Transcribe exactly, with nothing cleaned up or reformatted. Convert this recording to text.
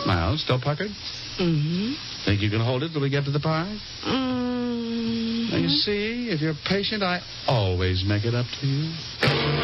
Well, still puckered? Mm-hmm. Think you can hold it till we get to the park? Mm-hmm. Now, you see, if you're patient, I always make it up to you.